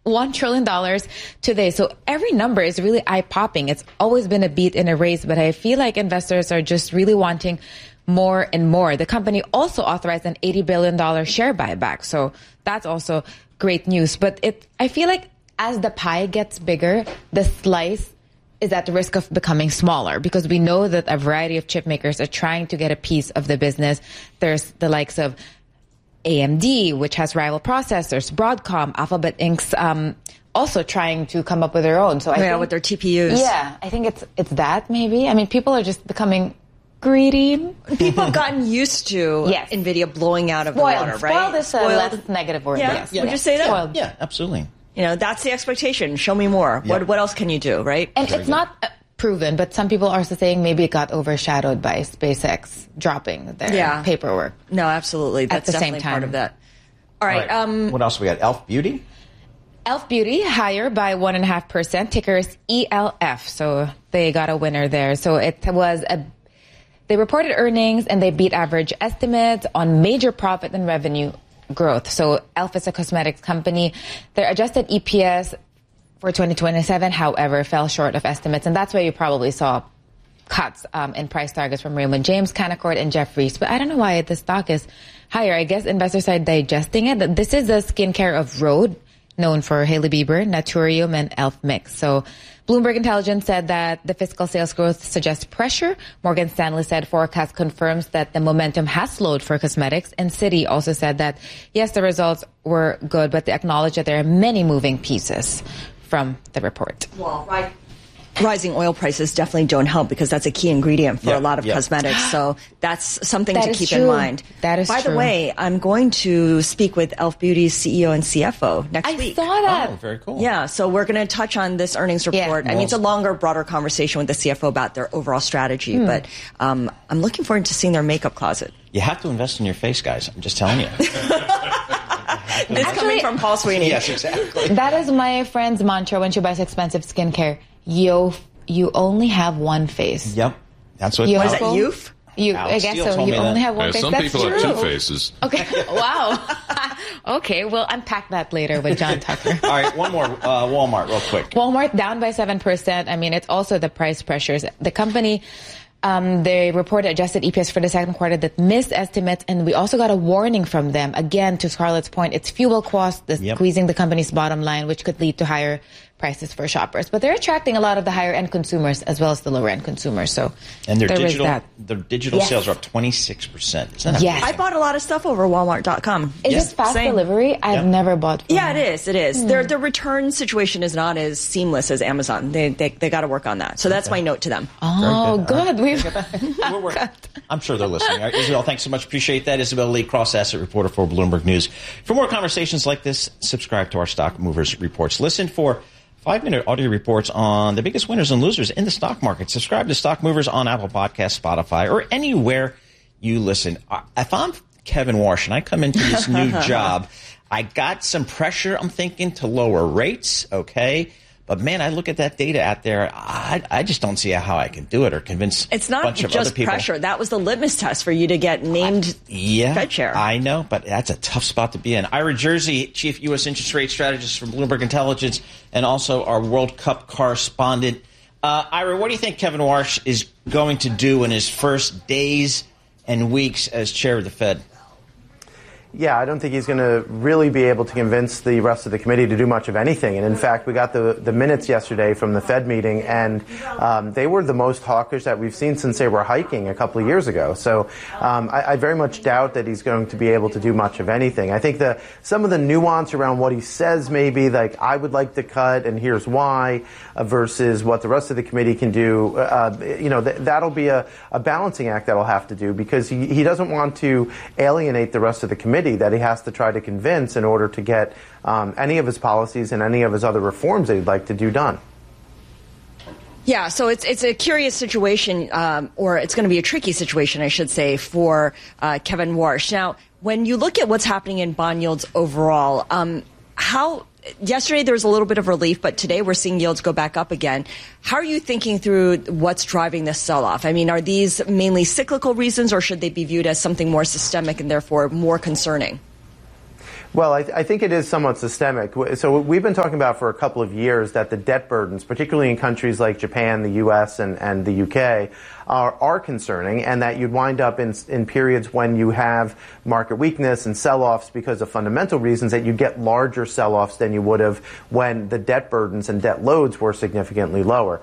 $1 trillion today. So every number is really eye-popping. It's always been a beat and a race, but I feel like investors are just really wanting more and more. The company also authorized an $80 billion share buyback. So that's also great news. But I feel like as the pie gets bigger, the slice is at the risk of becoming smaller, because we know that a variety of chip makers are trying to get a piece of the business. There's the likes of AMD, which has rival processors, Broadcom, Alphabet Inc.'s also trying to come up with their own. So I think, with their TPUs. Yeah, I think it's that maybe. I mean, people are just becoming greedy. People have gotten used to NVIDIA blowing out of the water, right? Spoiled is a less negative word. Yeah. Would you say that? Spoiled. Yeah, absolutely. That's the expectation. Show me more. Yep. What else can you do, right? And it's not proven, but some people are also saying maybe it got overshadowed by SpaceX dropping their paperwork. No, absolutely. That's at the definitely same time. part of that. All right. What else we got? Elf Beauty? Elf Beauty higher by 1.5%. Ticker is ELF. So they got a winner there. So they reported earnings and they beat average estimates on major profit and revenue growth. So Elf is a cosmetics company. Their adjusted EPS for 2027, however, fell short of estimates. And that's why you probably saw cuts in price targets from Raymond James, Canaccord, and Jefferies. But I don't know why the stock is higher. I guess investors are digesting it. This is the skincare of Rhode, known for Hailey Bieber, Naturium, and Elf Mix. So Bloomberg Intelligence said that the fiscal sales growth suggests pressure. Morgan Stanley said forecast confirms that the momentum has slowed for cosmetics. And Citi also said that, yes, the results were good, but they acknowledge that there are many moving pieces from the report. Well, right. Rising oil prices definitely don't help, because that's a key ingredient for a lot of cosmetics. So that's something to keep in mind. That is true. By the way, I'm going to speak with Elf Beauty's CEO and CFO next week. I saw that. Oh, very cool. Yeah, so we're going to touch on this earnings report. Yeah. I mean, it's a longer, broader conversation with the CFO about their overall strategy. But I'm looking forward to seeing their makeup closet. You have to invest in your face, guys. I'm just telling you. It's coming from Paul Sweeney. Yes, exactly. That is my friend's mantra when she buys expensive skincare. You only have one face. Yep. That's what What is that, Youth? I guess so. You only have one face. Some That's people true. have two faces. Okay. Wow. Okay. We'll unpack that later with John Tucker. All right. One more. Walmart, real quick. Walmart down by 7%. I mean, it's also the price pressures. The company, they reported adjusted EPS for the second quarter that missed estimates, and we also got a warning from them. Again, to Scarlett's point, it's fuel costs that's squeezing the company's bottom line, which could lead to higher prices for shoppers. But they're attracting a lot of the higher-end consumers as well as the lower-end consumers. So and their their digital sales are up 26%. Isn't that yes. I bought a lot of stuff over Walmart.com. Is it fast delivery? I've never bought from it is. It is. Their return situation is not as seamless as Amazon. They got to work on that. So that's my note to them. Oh, good. I'm sure they're listening. All right, Isabel, thanks so much. Appreciate that. Isabel Lee, cross-asset reporter for Bloomberg News. For more conversations like this, subscribe to our Stock Movers Reports. Listen for 5-minute audio reports on the biggest winners and losers in the stock market. Subscribe to Stock Movers on Apple Podcasts, Spotify, or anywhere you listen. If I'm Kevin Warsh and I come into this new job, I got some pressure, I'm thinking, to lower rates, okay? But, man, I look at that data out there. I just don't see how I can do it or convince it's a not bunch of other just people. Pressure. That was the litmus test for you to get named Fed chair. I know, but that's a tough spot to be in. Ira Jersey, Chief U.S. Interest Rate Strategist from Bloomberg Intelligence, and also our World Cup correspondent. Ira, what do you think Kevin Warsh is going to do in his first days and weeks as chair of the Fed? Yeah, I don't think he's going to really be able to convince the rest of the committee to do much of anything. And in fact, we got the minutes yesterday from the Fed meeting, and they were the most hawkish that we've seen since they were hiking a couple of years ago. So I very much doubt that he's going to be able to do much of anything. I think some of the nuance around what he says may be like, I would like to cut, and here's why, versus what the rest of the committee can do. That'll be a balancing act that'll have to do, because he doesn't want to alienate the rest of the committee that he has to try to convince in order to get any of his policies and any of his other reforms that he'd like to do done. Yeah, so it's a curious situation, or it's going to be a tricky situation, I should say, for Kevin Warsh. Now, when you look at what's happening in bond yields overall, yesterday there was a little bit of relief, but today we're seeing yields go back up again. How are you thinking through what's driving this sell-off? I mean, are these mainly cyclical reasons, or should they be viewed as something more systemic and therefore more concerning? Well, I think it is somewhat systemic. So we've been talking about for a couple of years that the debt burdens, particularly in countries like Japan, the U.S., and the UK, are concerning, and that you'd wind up in periods when you have market weakness and sell-offs because of fundamental reasons, that you get larger sell-offs than you would have when the debt burdens and debt loads were significantly lower.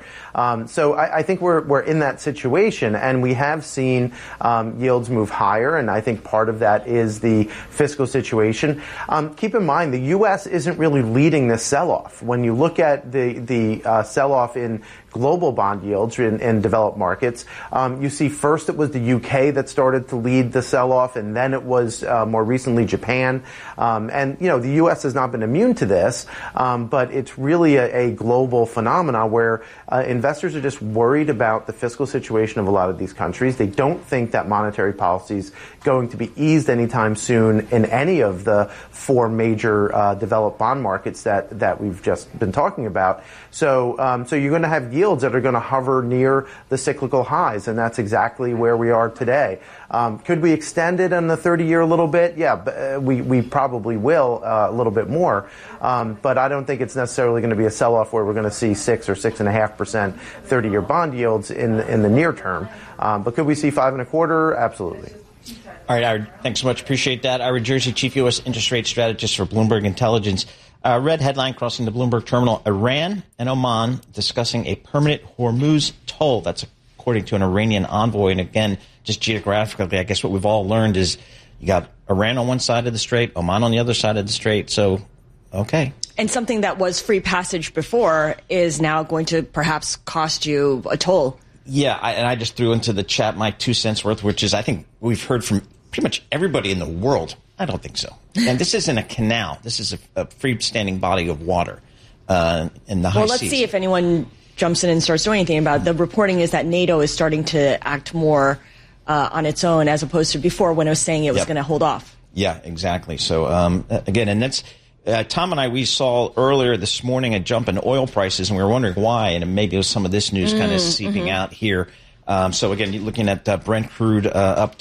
So I think we're in that situation, and we have seen yields move higher, and I think part of that is the fiscal situation. Keep in mind, the U.S. isn't really leading this sell-off. When you look at the sell-off in global bond yields in developed markets, you see first it was the UK that started to lead the sell-off, and then it was more recently Japan. And, the U.S. has not been immune to this, but it's really a global phenomena where investors are just worried about the fiscal situation of a lot of these countries. They don't think that monetary policy is going to be eased anytime soon in any of the four major developed bond markets that we've just been talking about. So you're going to have yields that are going to hover near the cyclical highs, and that's exactly where we are today. Could we extend it on the 30-year a little bit? Yeah, we probably will a little bit more, but I don't think it's necessarily going to be a sell-off where we're going to see 6 or 6.5% 30-year bond yields in the near term. But could we see 5.25%? Absolutely. All right, Ira, thanks so much. Appreciate that. Ira Jersey, Chief U.S. Interest Rate Strategist for Bloomberg Intelligence. Red headline crossing the Bloomberg terminal: Iran and Oman discussing a permanent Hormuz toll. That's according to an Iranian envoy. And again, just geographically, I guess what we've all learned is you got Iran on one side of the strait, Oman on the other side of the strait. So, okay. And something that was free passage before is now going to perhaps cost you a toll. Yeah, I just threw into the chat my 2 cents worth, which is I think we've heard from pretty much everybody in the world. I don't think so. And this isn't a canal. This is a freestanding body of water in the high seas. Well, let's see if anyone jumps in and starts doing anything about it. The reporting is that NATO is starting to act more on its own as opposed to before when it was saying it was going to hold off. Yeah, exactly. So, again, and that's Tom and I, we saw earlier this morning a jump in oil prices, and we were wondering why, and maybe it was some of this news kind of seeping out here. So, again, you're looking at Brent crude up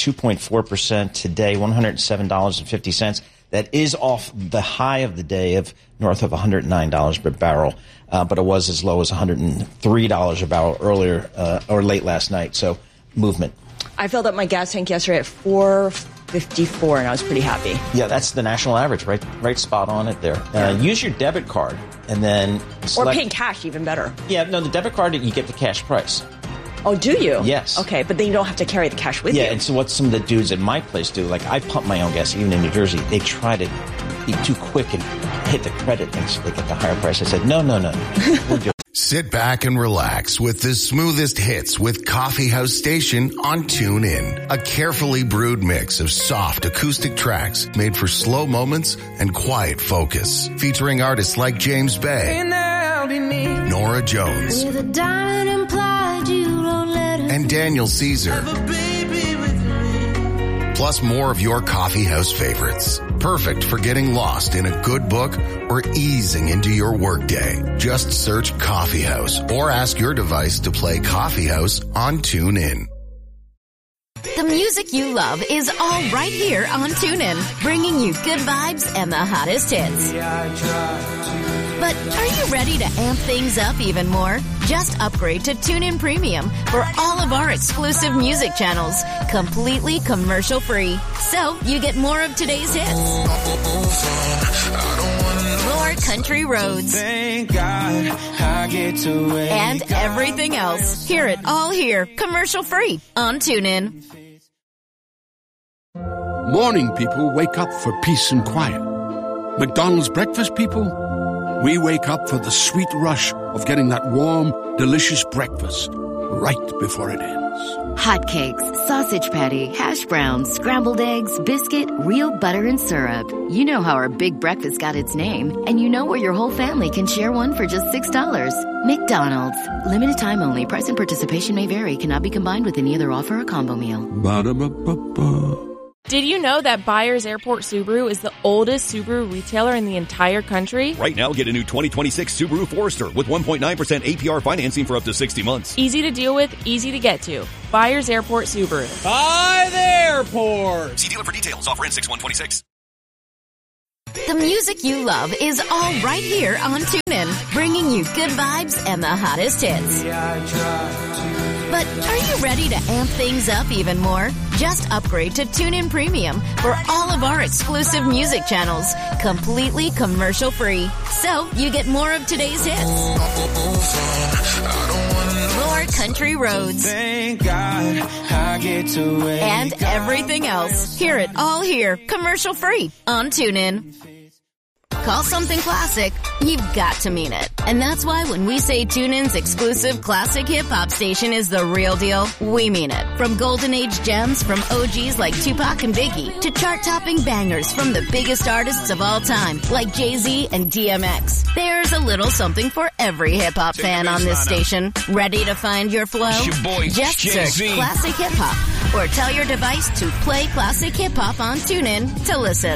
2.4% today, $107.50. That is off the high of the day of north of $109 per barrel, but it was as low as $103 a barrel earlier or late last night. So, movement. I filled up my gas tank yesterday at $4.54, and I was pretty happy. Yeah, that's the national average, right spot on it there. Use your debit card, and then or paying cash, even better. Yeah, no, the debit card, you get the cash price. Oh, do you? Yes. Okay, but then you don't have to carry the cash with you. Yeah, and so what some of the dudes at my place do, like I pump my own gas, even in New Jersey, they try to be too quick and hit the credit thing so they get the higher price. I said, no. We'll do. Sit back and relax with the smoothest hits with Coffee House Station on TuneIn. A carefully brewed mix of soft acoustic tracks made for slow moments and quiet focus. Featuring artists like James Bay, Nora Jones, and Daniel Caesar. Plus more of your coffee house favorites. Perfect for getting lost in a good book or easing into your workday. Just search Coffee House or ask your device to play Coffee House on TuneIn. The music you love is all right here on TuneIn, bringing you good vibes and the hottest hits. But are you ready to amp things up even more? Just upgrade to TuneIn Premium for all of our exclusive music channels, completely commercial-free. So you get more of today's hits, more country roads, thank God I get to and everything else. Hear it all here, commercial-free on TuneIn. Morning people wake up for peace and quiet. McDonald's breakfast people, we wake up for the sweet rush of getting that warm, delicious breakfast right before it ends. Hotcakes, sausage patty, hash browns, scrambled eggs, biscuit, real butter and syrup. You know how our big breakfast got its name, and you know where your whole family can share one for just $6. McDonald's. Limited time only. Price and participation may vary. Cannot be combined with any other offer or combo meal. Ba-da-ba-ba-ba. Did you know that Byers Airport Subaru is the oldest Subaru retailer in the entire country? Right now, get a new 2026 Subaru Forester with 1.9% APR financing for up to 60 months. Easy to deal with, easy to get to. Byers Airport Subaru. By the airport. See dealer for details. Offer ends 6/1/26. The music you love is all right here on TuneIn, bringing you good vibes and the hottest hits. But are you ready to amp things up even more? Just upgrade to TuneIn Premium for all of our exclusive music channels, completely commercial-free. So you get more of today's hits, more country roads, Thank God I get to wake and everything else. Hear it all here, commercial-free on TuneIn. Call something classic, you've got to mean it. And that's why when we say TuneIn's exclusive classic hip-hop station is the real deal, we mean it. From golden age gems from OGs like Tupac and Biggie to chart-topping bangers from the biggest artists of all time like Jay-Z and DMX. There's a little something for every hip-hop fan on this station. Ready to find your flow? It's your boy, Just search Jay-Z. Classic Hip Hop or tell your device to play Classic Hip Hop on TuneIn to listen.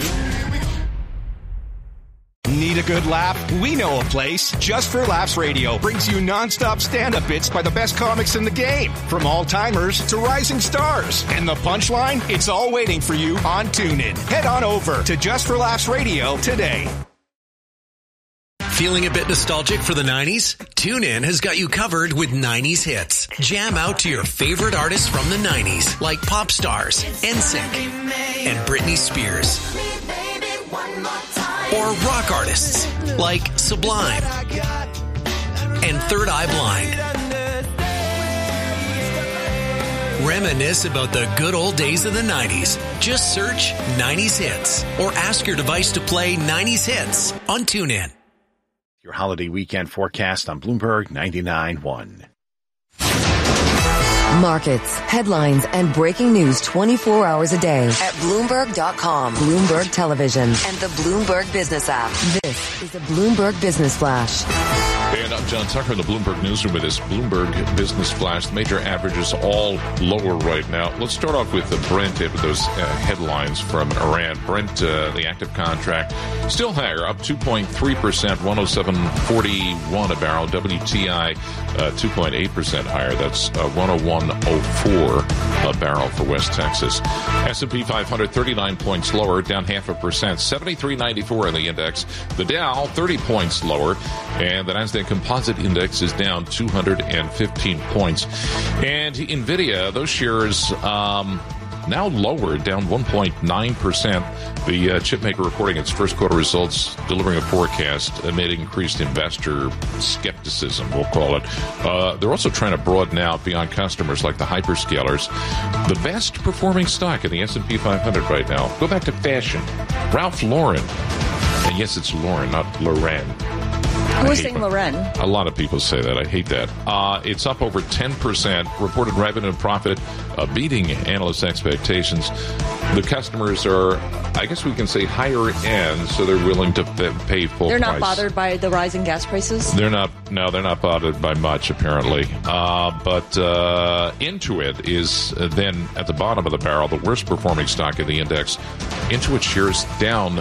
Need a good laugh? We know a place. Just for Laughs Radio brings you nonstop stand-up bits by the best comics in the game. From all-timers to rising stars. And the punchline? It's all waiting for you on TuneIn. Head on over to Just for Laughs Radio today. Feeling a bit nostalgic for the 90s? TuneIn has got you covered with 90s hits. Jam out to your favorite artists from the 90s, like pop stars, NSYNC, and Britney Spears. Or rock artists, like Sublime and Third Eye Blind. Reminisce about the good old days of the 90s. Just search 90s hits or ask your device to play 90s hits on TuneIn. Your holiday weekend forecast on Bloomberg 99.1. Markets, headlines, and breaking news 24 hours a day at Bloomberg.com, Bloomberg Television, and the Bloomberg Business app. This is a Bloomberg Business Flash. And I'm John Tucker in the Bloomberg Newsroom with this Bloomberg Business Flash. The major averages all lower right now. Let's start off with the Brent with those headlines from Iran. Brent, the active contract, still higher, up 2.3%, 107.41 a barrel. WTI, 2.8% higher. That's 101.04 a barrel for West Texas. S&P 500, 39 points lower, down 0.5%, 73.94 in the index. The Dow, 30 points lower, and the Nasdaq Composite Index is down 215 points. And NVIDIA, those shares now lower, down 1.9%. The chip maker reporting its first quarter results, delivering a forecast amid increased investor skepticism, we'll call it. They're also trying to broaden out beyond customers like the hyperscalers. The best performing stock in the S&P 500 right now. Go back to fashion. Ralph Lauren. And yes, it's Lauren, not Lauren. I was saying Loren. A lot of people say that. I hate that. It's up over 10%. Reported revenue and profit beating analyst expectations. The customers are, I guess we can say, higher end, so they're willing to pay full price. They're not bothered by the rising gas prices? They're not bothered by much, apparently. But Intuit is then at the bottom of the barrel, the worst performing stock in the index. Intuit shares down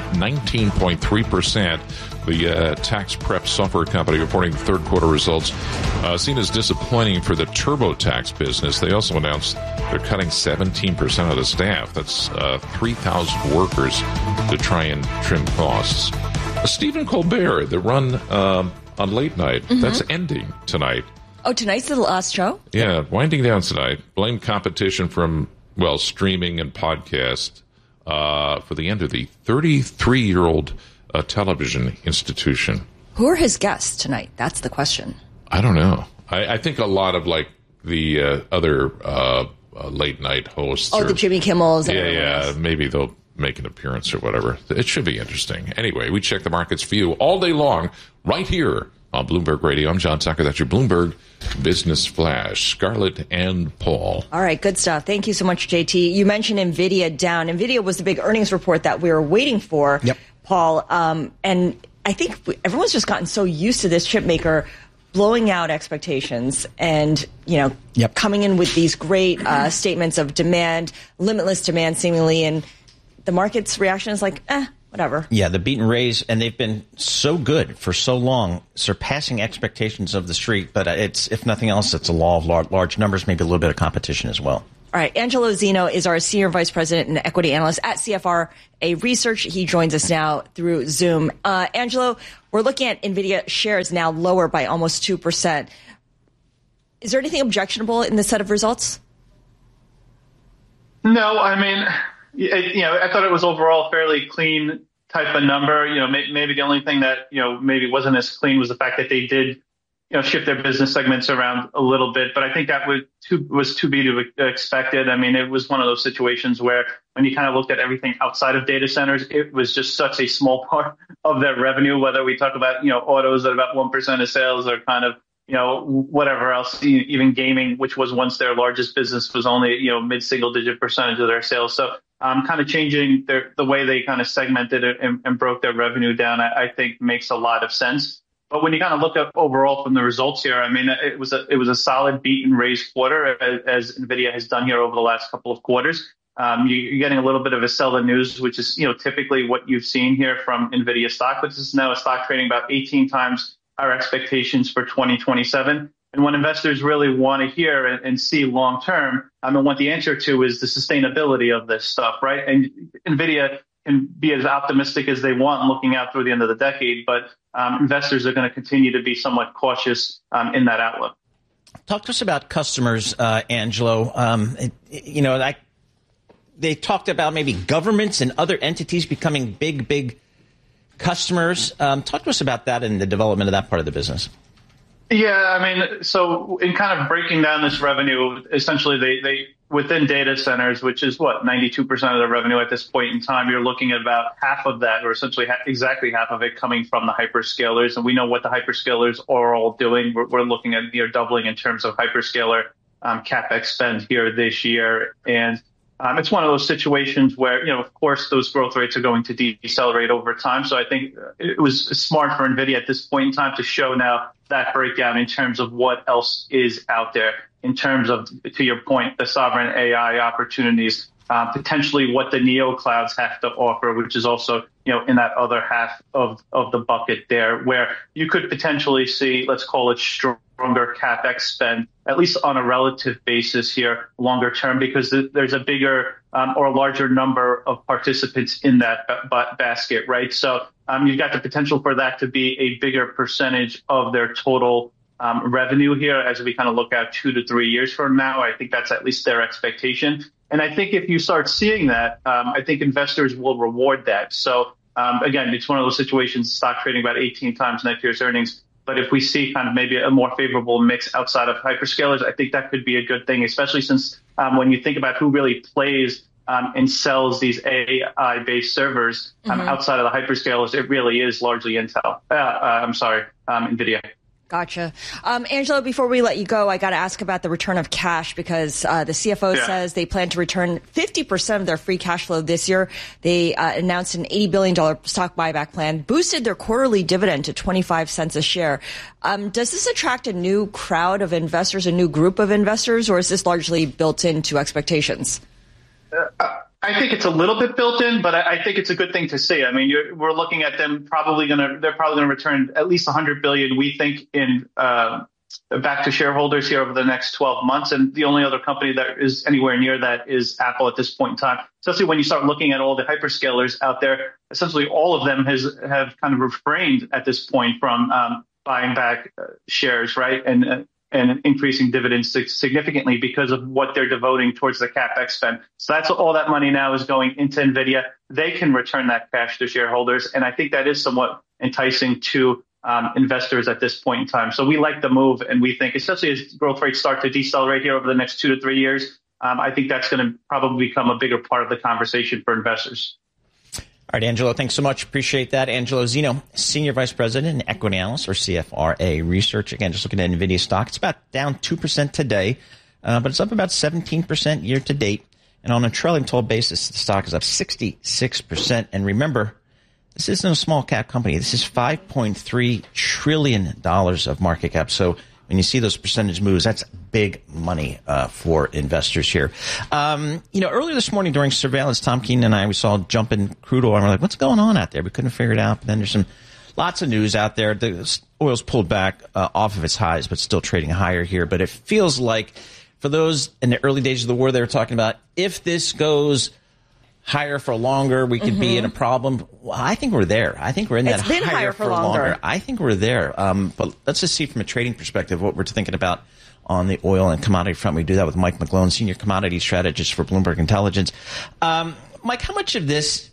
19.3%. The tax prep software company reporting the third quarter results seen as disappointing for the TurboTax business. They also announced they're cutting 17% of the staff. That's 3,000 workers to try and trim costs. Stephen Colbert, the run on late night, that's ending tonight. Oh, tonight's the last show? Yeah, winding down tonight. Blame competition from, streaming and podcast for the end of the 33-year-old television institution. Who are his guests tonight? That's the question. I don't know. I think a lot of the other late night hosts. Oh, the Jimmy Kimmels. Yeah. Maybe they'll make an appearance or whatever. It should be interesting. Anyway, we check the markets for you all day long right here on Bloomberg Radio. I'm John Tucker. That's your Bloomberg Business Flash. Scarlett and Paul. All right, good stuff. Thank you so much, JT. You mentioned NVIDIA down. NVIDIA was the big earnings report that we were waiting for. Yep. Paul, and I think everyone's just gotten so used to this chip maker blowing out expectations and, coming in with these great statements of demand, limitless demand seemingly, and the market's reaction is like, whatever. Yeah, the beat and raise, and they've been so good for so long, surpassing expectations of the street, but it's, if nothing else, it's a law of large numbers, maybe a little bit of competition as well. All right. Angelo Zeno is our Senior Vice President and Equity Analyst at CFRA Research. He joins us now through Zoom. Angelo, we're looking at NVIDIA shares now lower by almost 2%. Is there anything objectionable in this set of results? No, I mean, I thought it was overall fairly clean type of number. Maybe the only thing that, maybe wasn't as clean was the fact that they did, shift their business segments around a little bit. But I think that was to be expected. I mean, it was one of those situations where when you kind of looked at everything outside of data centers, it was just such a small part of their revenue, whether we talk about, autos at about 1% of sales or kind of, whatever else, even gaming, which was once their largest business, was only, mid-single digit percentage of their sales. So kind of changing the way they kind of segmented it and broke their revenue down, I think makes a lot of sense. But when you kind of look at overall from the results here, I mean, it was a solid beat and raise quarter, as NVIDIA has done here over the last couple of quarters. You're getting a little bit of a sell the news, which is, typically what you've seen here from NVIDIA stock, which is now a stock trading about 18 times our expectations for 2027. And what investors really want to hear and see long term, and what the answer to is the sustainability of this stuff, right? And NVIDIA can be as optimistic as they want looking out through the end of the decade, but investors are going to continue to be somewhat cautious in that outlook. Talk to us about customers, Angelo. They talked about maybe governments and other entities becoming big customers. Talk to us about that and the development of that part of the business. Yeah, I mean, so in kind of breaking down this revenue, essentially they within data centers, which is 92% of the revenue at this point in time, you're looking at about half of that, or essentially exactly half of it, coming from the hyperscalers. And we know what the hyperscalers are all doing. We're looking at doubling in terms of hyperscaler CapEx spend here this year. And it's one of those situations where, of course, those growth rates are going to decelerate over time. So I think it was smart for NVIDIA at this point in time to show now that breakdown in terms of what else is out there, in terms of, to your point, the sovereign AI opportunities, potentially what the neo clouds have to offer, which is also, in that other half of the bucket there, where you could potentially see, let's call it stronger CapEx spend, at least on a relative basis here, longer term, because there's a bigger or larger number of participants in that basket, right? So you've got the potential for that to be a bigger percentage of their total revenue here as we kind of look out 2 to 3 years from now. I think that's at least their expectation. And I think if you start seeing that, I think investors will reward that. So again, it's one of those situations, stock trading about 18 times next year's earnings. But if we see kind of maybe a more favorable mix outside of hyperscalers, I think that could be a good thing, especially since when you think about who really plays and sells these AI-based servers outside of the hyperscalers, it really is largely NVIDIA. Gotcha. Angelo, before we let you go, I got to ask about the return of cash, because the CFO says they plan to return 50% of their free cash flow this year. They announced an $80 billion stock buyback plan, boosted their quarterly dividend to 25 cents a share. Does this attract a new crowd of investors, a new group of investors, or is this largely built into expectations? I think it's a little bit built in, but I think it's a good thing to see. I mean, we're looking at them they're probably going to return at least $100 billion, we think, in back to shareholders here over the next 12 months. And the only other company that is anywhere near that is Apple at this point in time. Especially when you start looking at all the hyperscalers out there, essentially all of them have kind of refrained at this point from buying back shares, right? And increasing dividends significantly because of what they're devoting towards the CapEx spend. So that's all that money now is going into NVIDIA. They can return that cash to shareholders. And I think that is somewhat enticing to investors at this point in time. So we like the move, and we think, especially as growth rates start to decelerate here over the next 2 to 3 years, I think that's going to probably become a bigger part of the conversation for investors. All right, Angelo, thanks so much. Appreciate that. Angelo Zeno, Senior Vice President and Equity Analyst, or CFRA Research. Again, just looking at NVIDIA stock. It's about down 2% today, but it's up about 17% year to date. And on a trailing 12 basis, the stock is up 66%. And remember, this isn't a small cap company. This is $5.3 trillion of market cap. So when you see those percentage moves, that's big money for investors here. Earlier this morning during surveillance, Tom Keenan and I, we saw a jump in crude oil. And we're like, what's going on out there? We couldn't figure it out. But then there's lots of news out there. The oil's pulled back off of its highs, but still trading higher here. But it feels like for those in the early days of the war, they were talking about if this goes higher for longer, we could be in a problem. Well, I think we're there. I think we're in that higher for longer. I think we're there. But let's just see from a trading perspective what we're thinking about on the oil and commodity front. We do that with Mike McGlone, Senior Commodity Strategist for Bloomberg Intelligence. Mike, how much of this,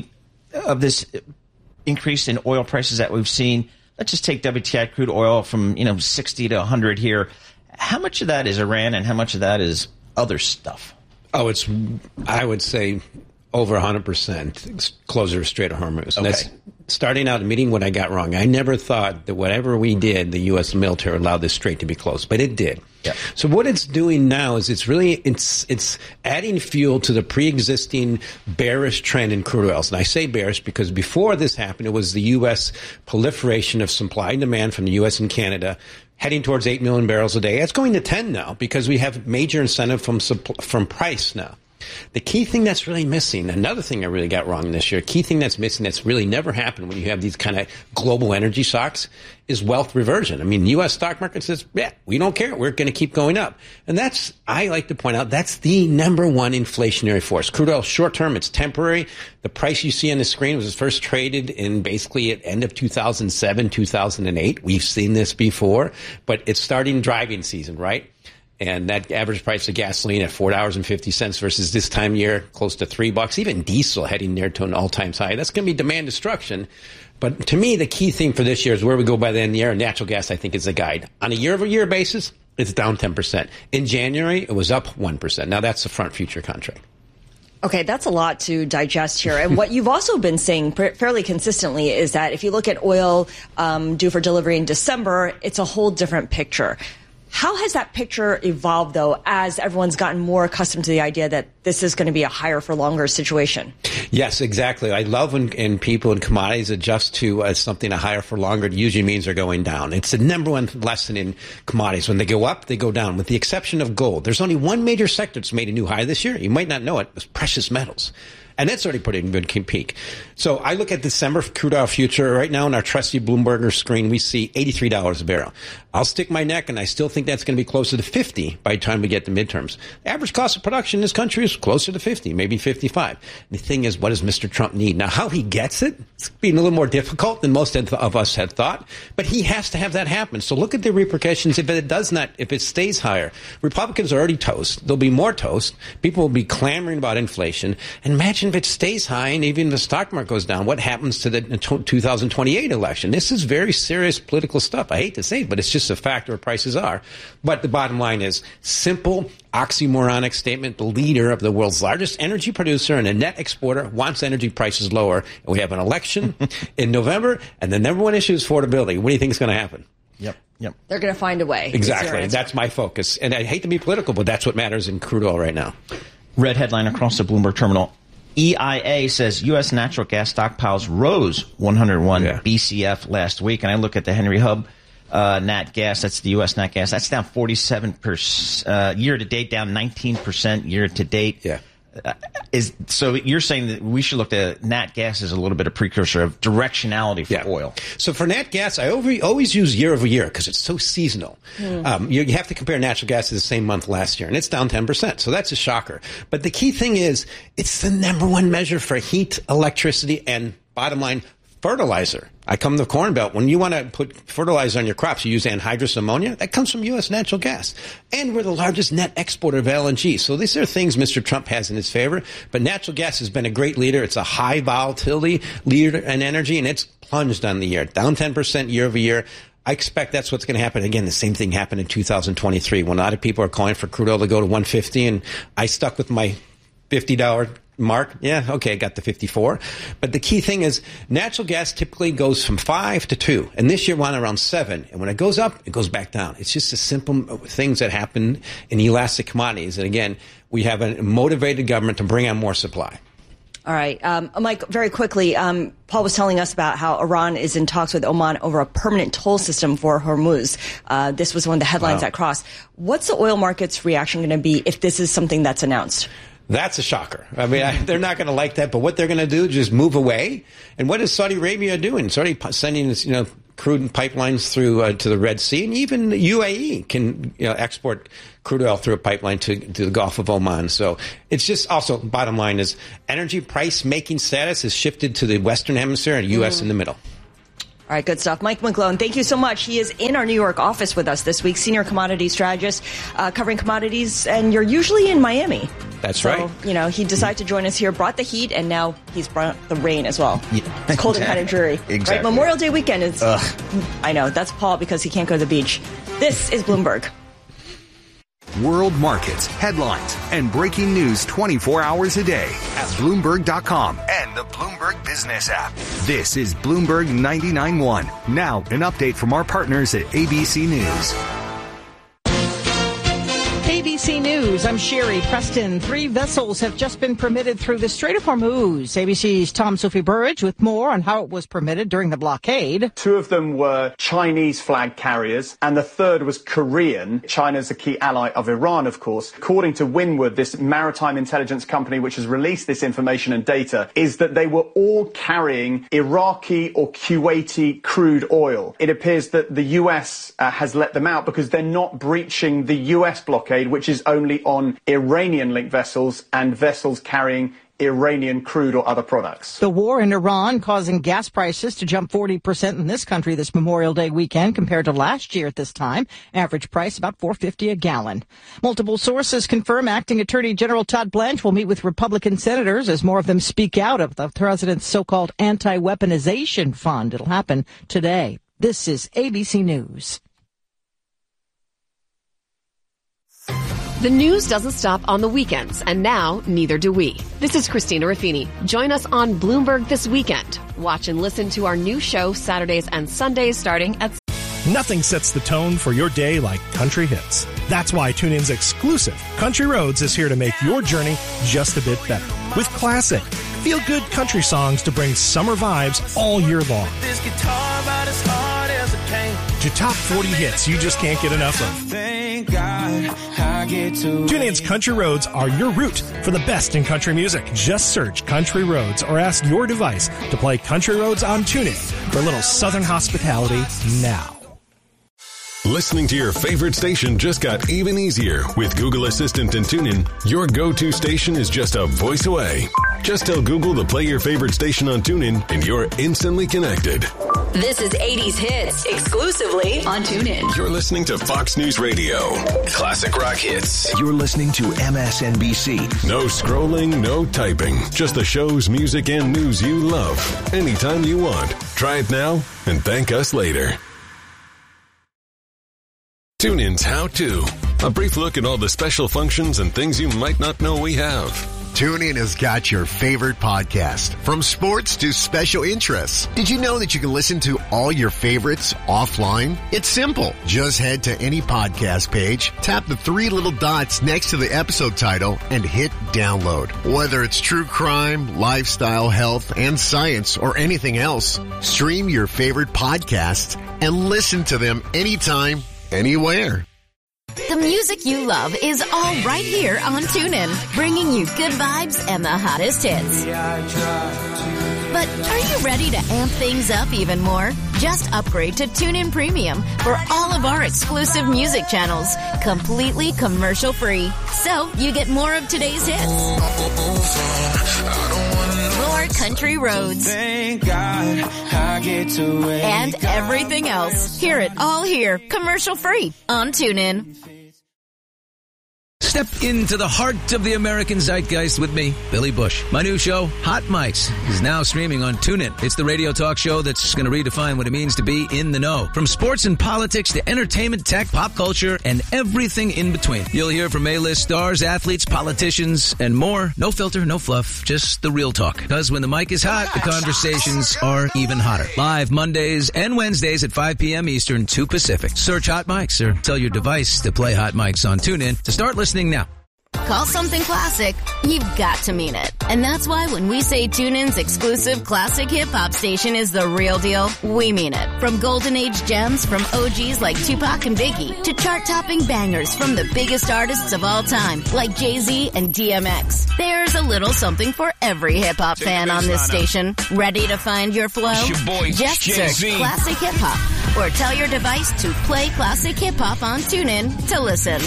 of this increase in oil prices that we've seen, let's just take WTI crude oil from 60 to 100 here. How much of that is Iran and how much of that is other stuff? Oh, I would say over 100% closure of Strait of Hormuz. Okay. That's starting out admitting what I got wrong. I never thought that whatever we did, the U.S. military allowed this strait to be closed, but it did. Yeah. So what it's doing now is it's adding fuel to the pre-existing bearish trend in crude oils. And I say bearish because before this happened, it was the U.S. proliferation of supply and demand from the U.S. and Canada heading towards 8 million barrels a day. It's going to 10 now because we have major incentive from price now. The key thing that's really missing, another thing I really got wrong this year, key thing that's missing that's really never happened when you have these kind of global energy shocks is wealth reversion. I mean, the U.S. stock market says, yeah, we don't care. We're going to keep going up. And that's, I like to point out, that's the number one inflationary force. Crude oil, short term, it's temporary. The price you see on the screen was first traded in basically at end of 2007, 2008. We've seen this before, but it's starting driving season, right? And that average price of gasoline at $4.50 versus this time of year close to $3. Even diesel heading near to an all-time high. That's going to be demand destruction. But to me, the key thing for this year is where we go by the end of the year. Natural gas, I think, is a guide. On a year-over-year basis, it's down 10%. In January, it was up 1%. Now, that's the front future contract. Okay, that's a lot to digest here. And what you've also been saying fairly consistently is that if you look at oil due for delivery in December, it's a whole different picture. How has that picture evolved, though, as everyone's gotten more accustomed to the idea that this is going to be a higher for longer situation? Yes, exactly. I love when people in commodities adjust to something a higher for longer. It usually means they're going down. It's the number one lesson in commodities. When they go up, they go down, with the exception of gold. There's only one major sector that's made a new high this year. You might not know it. It's precious metals. And that's already put in a good peak. So I look at December crude oil future right now on our trusty Bloomberg screen. We see $83 a barrel. I'll stick my neck, and I still think that's going to be closer to 50 by the time we get to midterms. The average cost of production in this country is closer to 50, maybe 55. The thing is, what does Mr. Trump need? Now, how he gets it, it's being a little more difficult than most of us had thought, but he has to have that happen. So look at the repercussions if it stays higher. Republicans are already toast. There'll be more toast. People will be clamoring about inflation. And imagine if it stays high and even the stock market goes down, what happens to the 2028 election? This is very serious political stuff. I hate to say it, but it's just a fact where prices are. But the bottom line is simple, oxymoronic statement. The leader of the world's largest energy producer and a net exporter wants energy prices lower. And we have an election in November, and the number one issue is affordability. What do you think is going to happen? Yep. They're going to find a way. Exactly. That's my focus. And I hate to be political, but that's what matters in crude oil right now. Red headline across the Bloomberg terminal. EIA says U.S. natural gas stockpiles rose 101 BCF last week. And I look at the Henry Hub nat gas, that's the U.S. nat gas, that's down 47% year to date, down 19% year to date. Yeah. So you're saying that we should look at nat gas as a little bit of precursor of directionality for oil. So for nat gas, I always use year over year because it's so seasonal. You have to compare natural gas to the same month last year, and it's down 10%. So that's a shocker. But the key thing is it's the number one measure for heat, electricity, and bottom line, fertilizer. I come to the Corn Belt. When you want to put fertilizer on your crops, you use anhydrous ammonia. That comes from U.S. natural gas. And we're the largest net exporter of LNG. So these are things Mr. Trump has in his favor. But natural gas has been a great leader. It's a high volatility leader in energy, and it's plunged on the year, down 10% year over year. I expect that's what's going to happen. Again, the same thing happened in 2023 when a lot of people are calling for crude oil to go to 150, and I stuck with my $50 mark. Yeah, okay, I got the 54. But the key thing is natural gas typically goes from 5 to 2. And this year we're on around 7. And when it goes up, it goes back down. It's just the simple things that happen in elastic commodities. And again, we have a motivated government to bring on more supply. All right. Mike, very quickly, Paul was telling us about how Iran is in talks with Oman over a permanent toll system for Hormuz. This was one of the headlines that crossed. What's the oil market's reaction going to be if this is something that's announced? That's a shocker. I mean, they're not going to like that, but what they're going to do is just move away. And what is Saudi Arabia doing? Saudi sending crude and pipelines through to the Red Sea, and even the UAE can export crude oil through a pipeline to the Gulf of Oman. So it's just also, bottom line is, energy price making status has shifted to the Western Hemisphere and U.S. in the middle. All right, good stuff. Mike McGlone, thank you so much. He is in our New York office with us this week, senior commodity strategist, covering commodities, and you're usually in Miami. That's right. He decided to join us here, brought the heat, and now he's brought the rain as well. Yeah, it's cold and kind of dreary. Exactly. Right? Memorial Day weekend is, I know, that's Paul because he can't go to the beach. This is Bloomberg. World markets, headlines, and breaking news 24 hours a day at Bloomberg.com and the Bloomberg Business app. This is Bloomberg 99.1. Now, an update from our partners at ABC News. ABC News, I'm Sherry Preston. 3 vessels have just been permitted through the Strait of Hormuz. ABC's Tom Sophie Burridge with more on how it was permitted during the blockade. 2 of them were Chinese flag carriers, and the third was Korean. China's a key ally of Iran, of course. According to Windward, this maritime intelligence company which has released this information and data, is that they were all carrying Iraqi or Kuwaiti crude oil. It appears that the US has let them out because they're not breaching the US blockade, which is only on Iranian-linked vessels and vessels carrying Iranian crude or other products. The war in Iran causing gas prices to jump 40% in this country this Memorial Day weekend compared to last year at this time. Average price about $4.50 a gallon. Multiple sources confirm Acting Attorney General Todd Blanche will meet with Republican senators as more of them speak out of the president's so-called anti-weaponization fund. It'll happen today. This is ABC News. The news doesn't stop on the weekends, and now neither do we. This is Christina Ruffini. Join us on Bloomberg this weekend. Watch and listen to our new show Saturdays and Sundays starting at... Nothing sets the tone for your day like country hits. That's why TuneIn's exclusive Country Roads is here to make your journey just a bit better. With classic, feel-good country songs to bring summer vibes all year long. This guitar about as hard as it can. To top 40 hits you just can't get enough of. Thank God I get to TuneIn's Country Roads are your route for the best in country music. Just search Country Roads or ask your device to play Country Roads on TuneIn for a little Southern hospitality now. Listening to your favorite station just got even easier with Google Assistant and TuneIn. Your go-to station is just a voice away. Just tell Google to play your favorite station on TuneIn and you're instantly connected. This is 80s Hits, exclusively on TuneIn. You're listening to Fox News Radio. Classic rock hits. You're listening to MSNBC. No scrolling, no typing. Just the shows, music, and news you love. Anytime you want. Try it now and thank us later. TuneIn's How To. A brief look at all the special functions and things you might not know we have. TuneIn has got your favorite podcast, from sports to special interests. Did you know that you can listen to all your favorites offline? It's simple. Just head to any podcast page, tap the 3 little dots next to the episode title, and hit download. Whether it's true crime, lifestyle, health, and science, or anything else, stream your favorite podcasts and listen to them anytime, anywhere. The music you love is all right here on TuneIn, bringing you good vibes and the hottest hits. But are you ready to amp things up even more? Just upgrade to TuneIn Premium for all of our exclusive music channels, completely commercial-free. So you get more of today's hits. More country roads. Thank God I get to and everything else. Hear it all here, commercial-free on TuneIn. Step into the heart of the American zeitgeist with me, Billy Bush. My new show, Hot Mics, is now streaming on TuneIn. It's the radio talk show that's going to redefine what it means to be in the know. From sports and politics to entertainment, tech, pop culture, and everything in between. You'll hear from A-list stars, athletes, politicians, and more. No filter, no fluff, just the real talk. Because when the mic is hot, the conversations are even hotter. Live Mondays and Wednesdays at 5 p.m. Eastern, 2 Pacific. Search Hot Mics or tell your device to play Hot Mics on TuneIn to start listening now. call something classic, you've got to mean it. And that's why when we say TuneIn's exclusive classic hip-hop station is the real deal, we mean it. From golden age gems from OGs like Tupac and Biggie to chart-topping bangers from the biggest artists of all time like Jay-Z and DMX. There's a little something for every hip-hop fan on this station. Ready to find your flow? It's your boy, Just Jay-Z. search Classic Hip Hop or tell your device to play Classic Hip Hop on TuneIn to listen.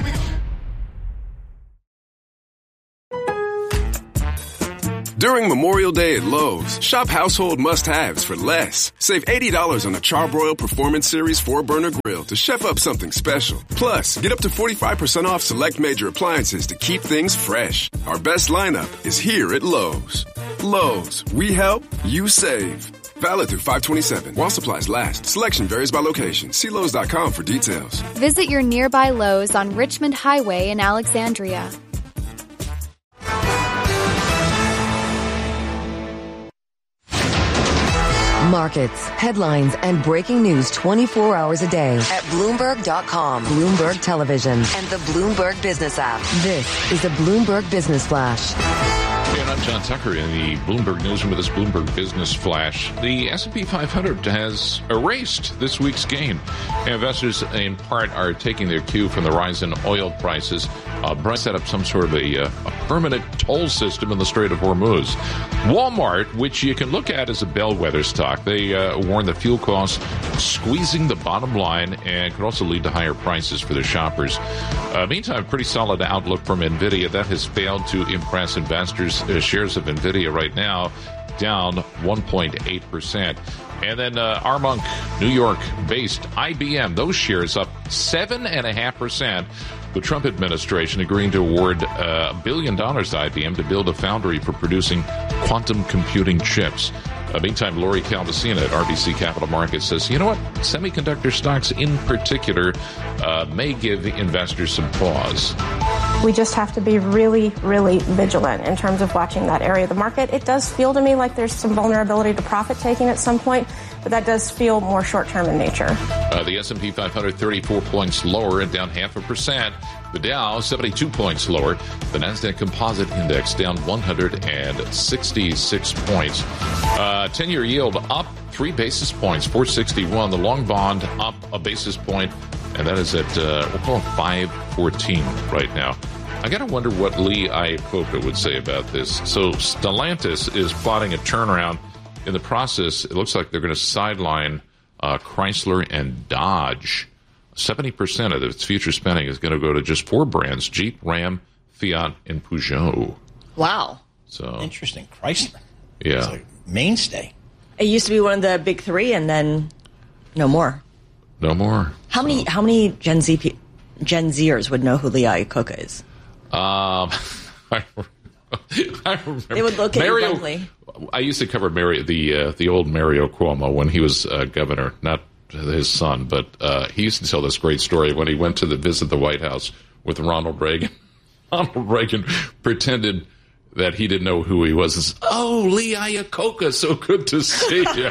During Memorial Day at Lowe's, shop household must-haves for less. Save $80 on a Charbroil Performance Series 4-burner grill to chef up something special. Plus, get up to 45% off select major appliances to keep things fresh. Our best lineup is here at Lowe's. Lowe's, we help, you save. Valid through 5/27. While supplies last. Selection varies by location. See Lowe's.com for details. Visit your nearby Lowe's on Richmond Highway in Alexandria. Markets, headlines, and breaking news 24 hours a day at Bloomberg.com, Bloomberg Television, and the Bloomberg Business app. This is the Bloomberg Business Flash. And I'm John Tucker in the Bloomberg Newsroom with this Bloomberg Business Flash. The S&P 500 has erased this week's gain. Investors, in part, are taking their cue from the rise in oil prices. Brent set up some sort of a permanent toll system in the Strait of Hormuz. Walmart, which you can look at as a bellwether stock, they warn that fuel costs squeezing the bottom line and could also lead to higher prices for their shoppers. Meantime, pretty solid outlook from NVIDIA. That has failed to impress investors. Shares of NVIDIA right now down 1.8%. And then Armonk, New York-based IBM, those shares up 7.5%. The Trump administration agreeing to award $1 billion to IBM to build a foundry for producing quantum computing chips. Meantime, Lori Calvasina at RBC Capital Markets says, you know what? Semiconductor stocks in particular may give investors some pause. We just have to be really, really vigilant in terms of watching that area of the market. It does feel to me like there's some vulnerability to profit taking at some point, but that does feel more short-term in nature. The S&P 500, 34 points lower and down 0.5%. The Dow, 72 points lower. The NASDAQ Composite Index down 166 points. 10-year yield up 3 basis points, 461. The long bond up a basis point, and that is at, we'll call it 514 right now. I got to wonder what Lee Iacocca would say about this. So Stellantis is plotting a turnaround. In the process, it looks like they're going to sideline Chrysler and Dodge. 70% of its future spending is going to go to just 4 brands: Jeep, Ram, Fiat, and Peugeot. Wow. So interesting. Chrysler. Yeah. It's like mainstay. It used to be one of the big three, and then no more. No more. How many Gen Zers would know who Lee Iacocca is? I remember. They would look at you blankly. I used to cover the old Mario Cuomo when he was governor, not his son, but he used to tell this great story when he went to visit the White House with Ronald Reagan. Ronald Reagan pretended that he didn't know who he was. He says, "Oh, Lee Iacocca, so good to see you."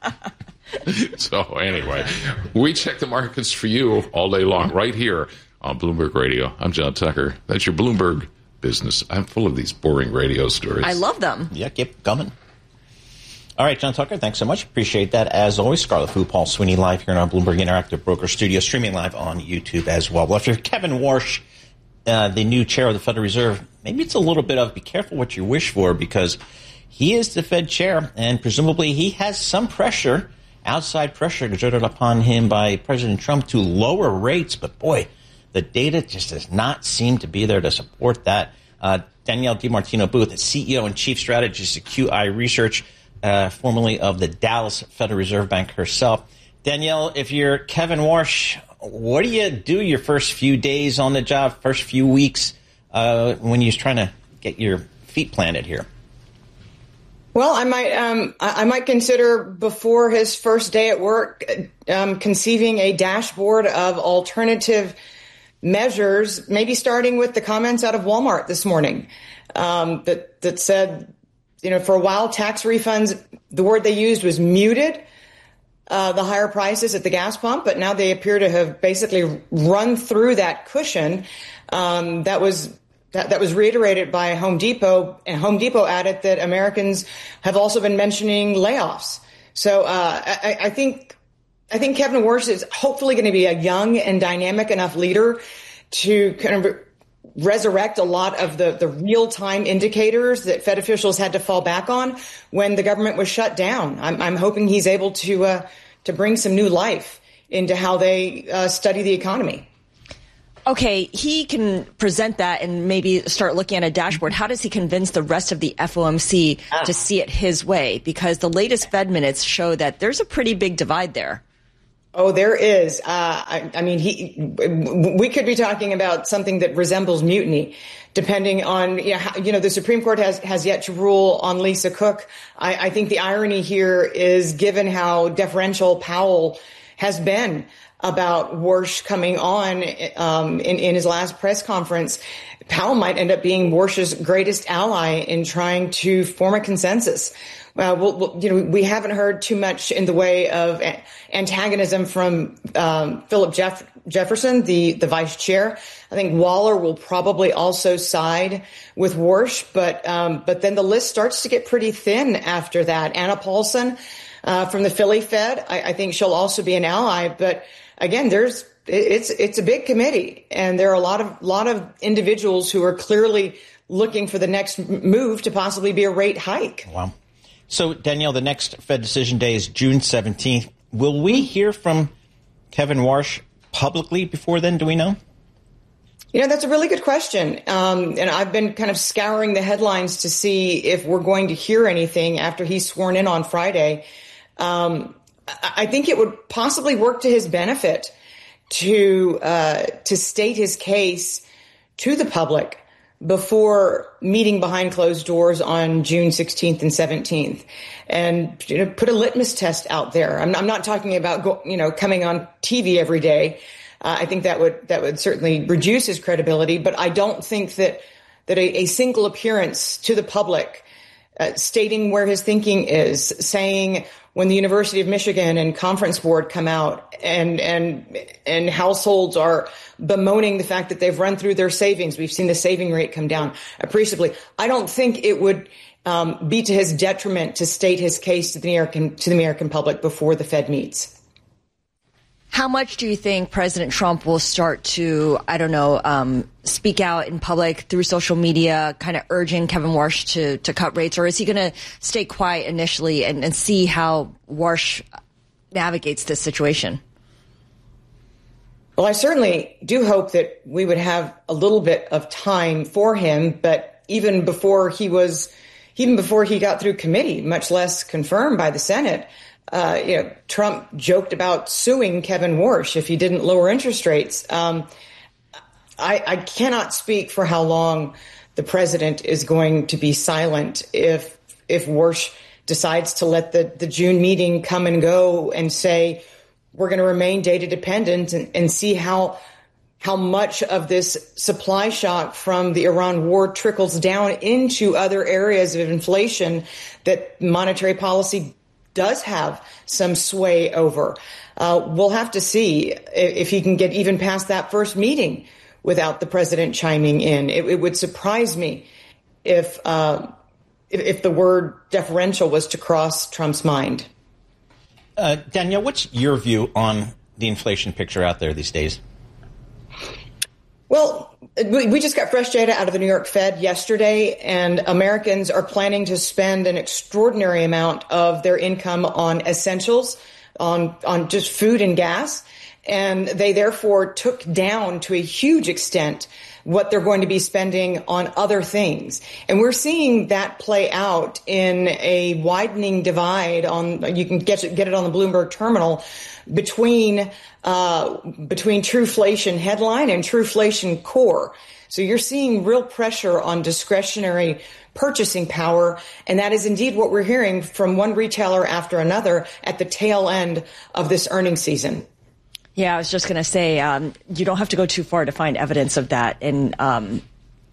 So anyway, we check the markets for you all day long right here on Bloomberg Radio. I'm John Tucker. That's your Bloomberg Business. I'm full of these boring radio stories. I love them. Yeah, keep coming. All right, John Tucker, thanks so much. Appreciate that. As always, Scarlett Fu, Paul Sweeney live here in our Bloomberg Interactive Broker Studio, streaming live on YouTube as well. Well, if you're Kevin Warsh, the new chair of the Federal Reserve, maybe it's a little bit of be careful what you wish for, because he is the Fed chair, and presumably he has some pressure, outside pressure exerted upon him by President Trump to lower rates. But boy, the data just does not seem to be there to support that. Danielle DiMartino Booth, CEO and Chief Strategist at QI Research, formerly of the Dallas Federal Reserve Bank herself. Danielle, if you're Kevin Warsh, what do you do your first few days on the job, first few weeks, when you're trying to get your feet planted here? Well, I might consider before his first day at work conceiving a dashboard of alternative measures, maybe starting with the comments out of Walmart this morning that said, for a while, tax refunds, the word they used was muted the higher prices at the gas pump, but now they appear to have basically run through that cushion that was that was reiterated by Home Depot, and Home Depot added that Americans have also been mentioning layoffs. So I think Kevin Warsh is hopefully going to be a young and dynamic enough leader to kind of resurrect a lot of the real-time indicators that Fed officials had to fall back on when the government was shut down. I'm hoping he's able to bring some new life into how they study the economy. Okay, he can present that and maybe start looking at a dashboard. How does he convince the rest of the FOMC to see it his way? Because the latest Fed minutes show that there's a pretty big divide there. Oh, there is. We could be talking about something that resembles mutiny, depending on, the Supreme Court has yet to rule on Lisa Cook. I think the irony here is, given how deferential Powell has been about Warsh coming on in his last press conference, Powell might end up being Warsh's greatest ally in trying to form a consensus. We haven't heard too much in the way of antagonism from Philip Jefferson, the vice chair. I think Waller will probably also side with Warsh, but then the list starts to get pretty thin after that. Anna Paulson from the Philly Fed, I think she'll also be an ally, but again, it's a big committee, and there are a lot of individuals who are clearly looking for the next move to possibly be a rate hike. Wow. So, Danielle, the next Fed decision day is June 17th. Will we hear from Kevin Warsh publicly before then? Do we know? That's a really good question. And I've been kind of scouring the headlines to see if we're going to hear anything after he's sworn in on Friday. I think it would possibly work to his benefit to state his case to the public before meeting behind closed doors on June 16th and 17th, and put a litmus test out there. I'm not talking about coming on TV every day. I think that would certainly reduce his credibility, but I don't think that a single appearance to the public stating where his thinking is, saying when the University of Michigan and Conference Board come out and households are bemoaning the fact that they've run through their savings. We've seen the saving rate come down appreciably. I don't think it would be to his detriment to state his case to the American public before the Fed meets. How much do you think President Trump will start to, speak out in public through social media, kind of urging Kevin Warsh to cut rates? Or is he going to stay quiet initially and see how Warsh navigates this situation? Well, I certainly do hope that we would have a little bit of time for him. But even before he got through committee, much less confirmed by the Senate, Trump joked about suing Kevin Warsh if he didn't lower interest rates. I cannot speak for how long the president is going to be silent if Warsh decides to let the June meeting come and go and say, we're going to remain data dependent and see how much of this supply shock from the Iran war trickles down into other areas of inflation that monetary policy does have some sway over. We'll have to see if he can get even past that first meeting without the president chiming in. It would surprise me if the word deferential was to cross Trump's mind. Danielle, what's your view on the inflation picture out there these days? Well, we just got fresh data out of the New York Fed yesterday, and Americans are planning to spend an extraordinary amount of their income on essentials, on just food and gas. And they therefore took down to a huge extent what they're going to be spending on other things. And we're seeing that play out in a widening divide you can get it on the Bloomberg terminal between Trueflation headline and Trueflation core. So you're seeing real pressure on discretionary purchasing power. And that is indeed what we're hearing from one retailer after another at the tail end of this earnings season. Yeah, I was just going to say, you don't have to go too far to find evidence of that in,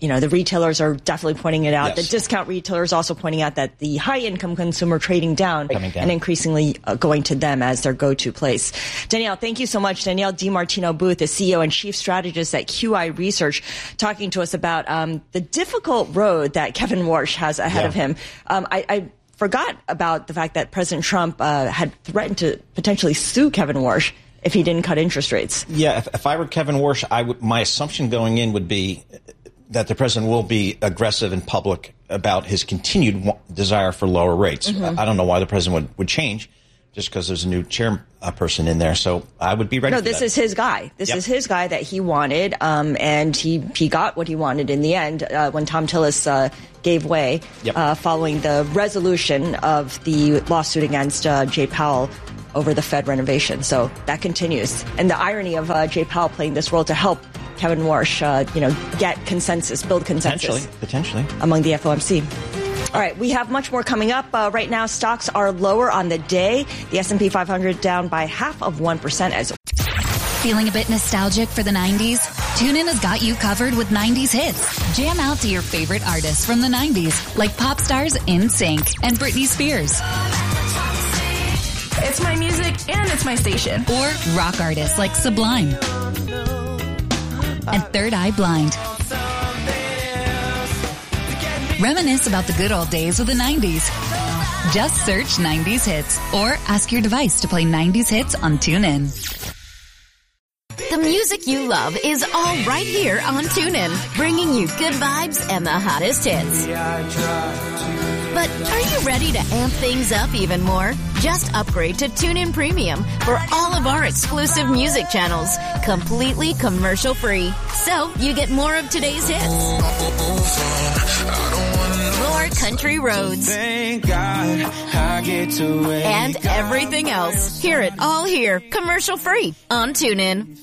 the retailers are definitely pointing it out. Yes. The discount retailers also pointing out that the high-income consumer trading down and increasingly going to them as their go-to place. Danielle, thank you so much. Danielle DiMartino Booth is CEO and Chief Strategist at QI Research, talking to us about the difficult road that Kevin Warsh has ahead of him. I forgot about the fact that President Trump had threatened to potentially sue Kevin Warsh if he didn't cut interest rates. Yeah, if I were Kevin Warsh, my assumption going in would be that the president will be aggressive in public about his continued desire for lower rates. Mm-hmm. I don't know why the president would change just because there's a new chairperson in there. So I would be ready for that. No, this is his guy. This is his guy that he wanted, and he got what he wanted in the end when Thom Tillis gave way following the resolution of the lawsuit against Jay Powell over the Fed renovation. So that continues. And the irony of Jay Powell playing this role to help Kevin Warsh, get consensus, build consensus. Potentially. Among the FOMC. All right, we have much more coming up. Right now, stocks are lower on the day. The S&P 500 down by 0.5% as... Feeling a bit nostalgic for the 90s? TuneIn has got you covered with 90s hits. Jam out to your favorite artists from the 90s, like pop stars NSYNC and Britney Spears. It's my music and it's my station. Or rock artists like Sublime and Third Eye Blind. Reminisce about the good old days of the 90s. Just search 90s hits or ask your device to play 90s hits on TuneIn. The music you love is all right here on TuneIn, bringing you good vibes and the hottest hits. But are you ready to amp things up even more? Just upgrade to TuneIn Premium for all of our exclusive music channels, completely commercial-free. So you get more of today's hits, more country roads, Thank God I get to wake and everything else. Hear it all here, commercial-free on TuneIn.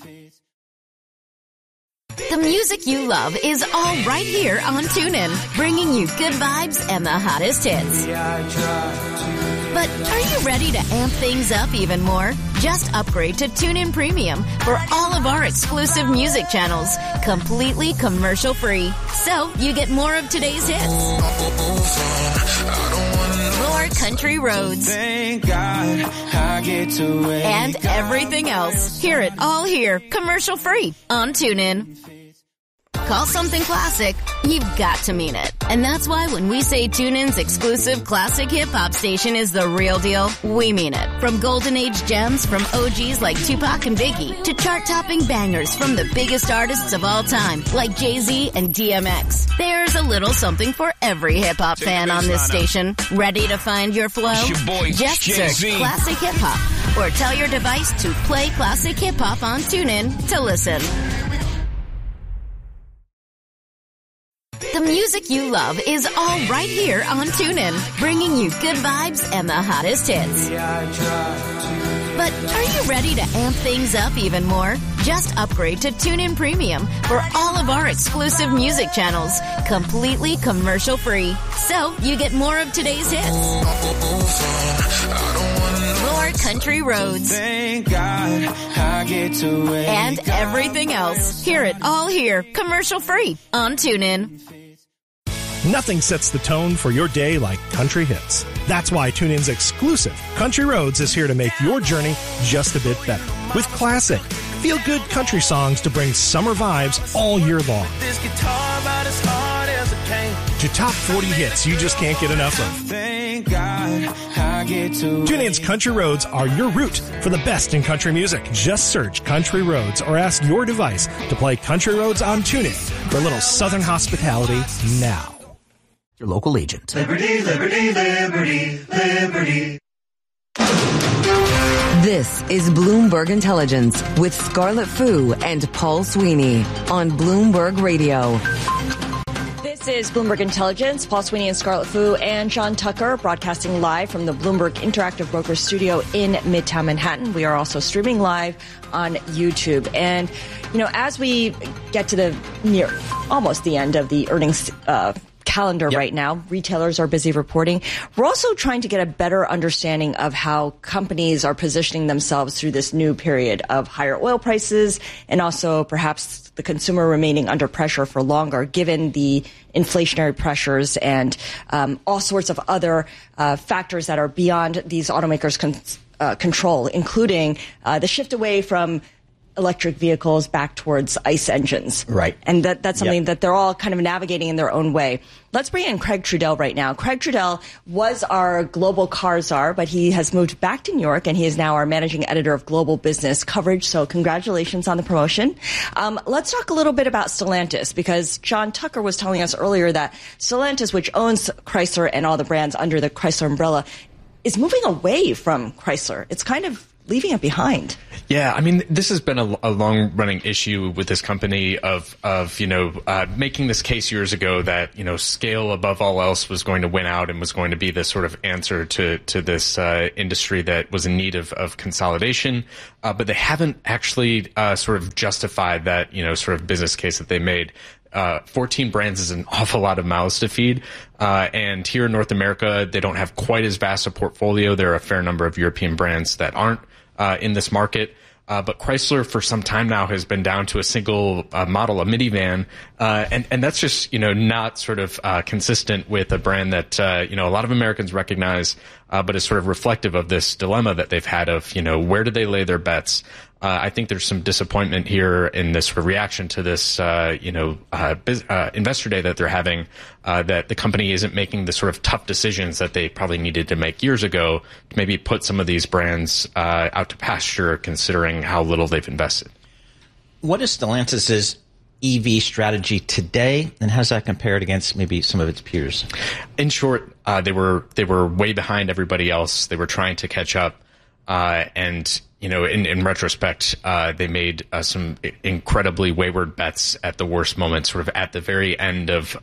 The music you love is all right here on TuneIn, bringing you good vibes and the hottest hits. But are you ready to amp things up even more? Just upgrade to TuneIn Premium for all of our exclusive music channels, completely commercial-free. So you get more of today's hits, more country roads, Thank God I get to wake and everything else. Hear it all here, commercial-free on TuneIn. Call something classic, you've got to mean it. And that's why when we say TuneIn's exclusive classic hip-hop station is the real deal, we mean it. From golden age gems from OGs like Tupac and Biggie to chart-topping bangers from the biggest artists of all time like Jay-Z and DMX. There's a little something for every hip-hop fan on this station. Ready to find your flow? It's your boy, Just Jay-Z. search Classic Hip-Hop or tell your device to play Classic Hip-Hop on TuneIn to listen. The music you love is all right here on TuneIn, bringing you good vibes and the hottest hits. But are you ready to amp things up even more? Just upgrade to TuneIn Premium for all of our exclusive music channels, completely commercial-free. So you get more of today's hits, more country roads, Thank God I get to wake and everything else. Hear it all here, commercial-free on TuneIn. Nothing sets the tone for your day like country hits. That's why TuneIn's exclusive Country Roads is here to make your journey just a bit better. With classic, feel-good country songs to bring summer vibes all year long. This guitar about as hard as a cane. To top 40 hits you just can't get enough of. Thank God I get to TuneIn's Country Roads are your route for the best in country music. Just search Country Roads or ask your device to play Country Roads on TuneIn for a little Southern hospitality now. Your local agent. Liberty, liberty, liberty, liberty. This is Bloomberg Intelligence with Scarlett Fu and Paul Sweeney on Bloomberg Radio. This is Bloomberg Intelligence. Paul Sweeney and Scarlett Fu and Sean Tucker broadcasting live from the Bloomberg Interactive Brokers studio in Midtown Manhattan. We are also streaming live on YouTube. And, as we get to almost the end of the earnings calendar right now. Retailers are busy reporting. We're also trying to get a better understanding of how companies are positioning themselves through this new period of higher oil prices and also perhaps the consumer remaining under pressure for longer, given the inflationary pressures and all sorts of other factors that are beyond these automakers' control, including the shift away from electric vehicles back towards ICE engines. Right. And that's something that they're all kind of navigating in their own way. Let's bring in Craig Trudell right now. Craig Trudell was our global car czar, but he has moved back to New York, and he is now our managing editor of global business coverage. So congratulations on the promotion. Let's talk a little bit about Stellantis, because John Tucker was telling us earlier that Stellantis, which owns Chrysler and all the brands under the Chrysler umbrella, is moving away from Chrysler. It's kind of leaving it behind. Yeah, I mean, this has been a long-running issue with this company of making this case years ago that, scale above all else was going to win out and was going to be the sort of answer to this industry that was in need of consolidation. But they haven't actually sort of justified that, sort of business case that they made. 14 brands is an awful lot of mouths to feed. And here in North America, they don't have quite as vast a portfolio. There are a fair number of European brands that aren't in this market. But Chrysler for some time now has been down to a single model, a minivan. And that's just, not sort of consistent with a brand that, a lot of Americans recognize, but is sort of reflective of this dilemma that they've had of, where do they lay their bets? I think there's some disappointment here in this sort of reaction to this, investor day that they're having, that the company isn't making the sort of tough decisions that they probably needed to make years ago to maybe put some of these brands out to pasture, considering how little they've invested. What is Stellantis's EV strategy today, and how does that compare it against maybe some of its peers? In short, they were way behind everybody else. They were trying to catch up, and in retrospect, they made some incredibly wayward bets at the worst moment, sort of at the very end of